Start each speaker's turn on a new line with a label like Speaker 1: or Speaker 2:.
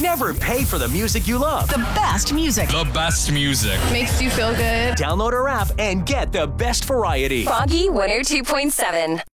Speaker 1: Never pay for the music you love.
Speaker 2: The best music.
Speaker 3: The best music.
Speaker 4: Makes you feel good.
Speaker 1: Download our app and get the best variety.
Speaker 5: Foggy 102.7.